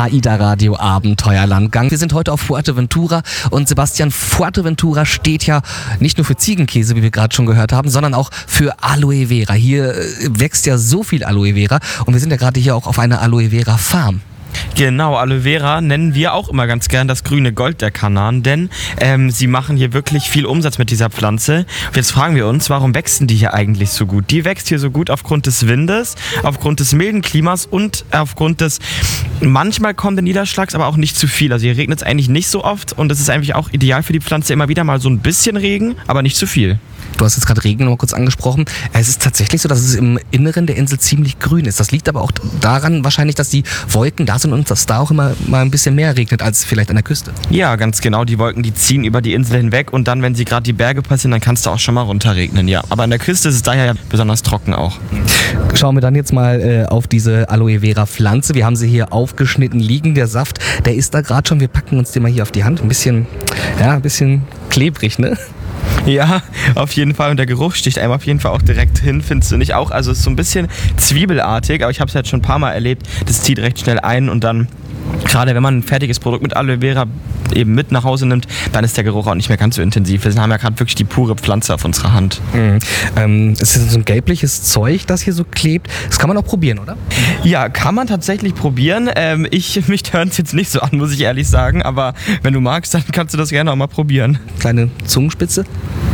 AIDA Radio Abenteuerlandgang. Wir sind heute auf Fuerteventura und Sebastian, Fuerteventura steht ja nicht nur für Ziegenkäse, wie wir gerade schon gehört haben, sondern auch für Aloe Vera. Hier wächst ja so viel Aloe Vera und wir sind ja gerade hier auch auf einer Aloe Vera Farm. Genau, Aloe Vera nennen wir auch immer ganz gern das grüne Gold der Kanaren, denn sie machen hier wirklich viel Umsatz mit dieser Pflanze. Und jetzt fragen wir uns, warum wächst die hier eigentlich so gut? Die wächst hier so gut aufgrund des Windes, aufgrund des milden Klimas und aufgrund des manchmal kommenden Niederschlags, aber auch nicht zu viel. Also hier regnet es eigentlich nicht so oft und es ist eigentlich auch ideal für die Pflanze, immer wieder mal so ein bisschen Regen, aber nicht zu viel. Du hast jetzt gerade Regen noch mal kurz angesprochen. Es ist tatsächlich so, dass es im Inneren der Insel ziemlich grün ist. Das liegt aber auch daran wahrscheinlich, dass die Wolken da sind und dass da auch immer mal ein bisschen mehr regnet als vielleicht an der Küste. Ja, ganz genau. Die Wolken, die ziehen über die Insel hinweg und dann, wenn sie gerade die Berge passieren, dann kann es da auch schon mal runterregnen, ja. Aber an der Küste ist es daher ja besonders trocken auch. Schauen wir dann jetzt mal auf diese Aloe Vera Pflanze. Wir haben sie hier aufgeschnitten liegen. Der Saft, der ist da gerade schon. Wir packen uns den mal hier auf die Hand. Ein bisschen klebrig, ne? Ja, auf jeden Fall. Und der Geruch sticht einem auf jeden Fall auch direkt hin, findest du nicht auch? Also es ist so ein bisschen zwiebelartig, aber ich habe es jetzt schon ein paar Mal erlebt. Das zieht recht schnell ein und dann, gerade wenn man ein fertiges Produkt mit Aloe Vera eben mit nach Hause nimmt, dann ist der Geruch auch nicht mehr ganz so intensiv. Wir haben ja gerade wirklich die pure Pflanze auf unserer Hand. Es ist so ein gelbliches Zeug, das hier so klebt. Das kann man auch probieren, oder? Ja, kann man tatsächlich probieren. Mich hören es jetzt nicht so an, muss ich ehrlich sagen. Aber wenn du magst, dann kannst du das gerne auch mal probieren. Kleine Zungenspitze.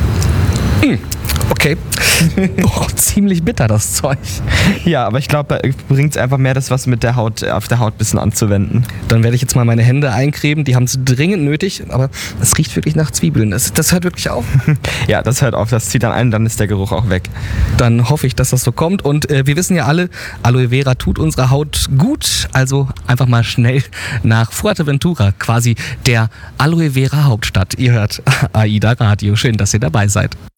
Okay. Ziemlich bitter, das Zeug. Ja, aber ich glaube, da bringt es einfach mehr, das was mit der Haut, auf der Haut ein bisschen anzuwenden. Dann werde ich jetzt mal meine Hände eincremen. Die haben es dringend nötig, aber es riecht wirklich nach Zwiebeln. Das hört wirklich auf. Ja, das hört auf. Das zieht dann ein, dann ist der Geruch auch weg. Dann hoffe ich, dass das so kommt. Und wir wissen ja alle, Aloe Vera tut unserer Haut gut. Also einfach mal schnell nach Fuerteventura, quasi der Aloe Vera Hauptstadt. Ihr hört AIDA Radio. Schön, dass ihr dabei seid.